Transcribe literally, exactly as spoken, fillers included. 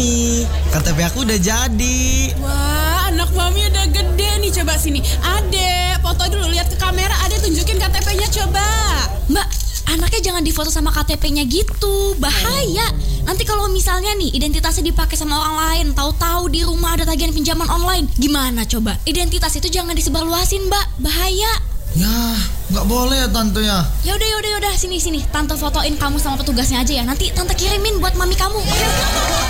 Mami, K T P aku udah jadi. Wah, anak Mami udah gede nih. Coba sini. Ade, foto dulu, lihat ke kamera. Ade tunjukin K T P-nya coba. Mbak, anaknya jangan difoto sama K T P-nya gitu, bahaya. Nanti kalau misalnya nih identitasnya dipakai sama orang lain, tahu-tahu di rumah ada tagihan pinjaman online, gimana coba? Identitas itu jangan disebarluasin, Mbak, bahaya. Ya, nggak boleh ya tante ya. Ya udah, ya udah, ya udah, sini sini, tante fotoin kamu sama petugasnya aja ya. Nanti tante kirimin buat mami kamu. Oke?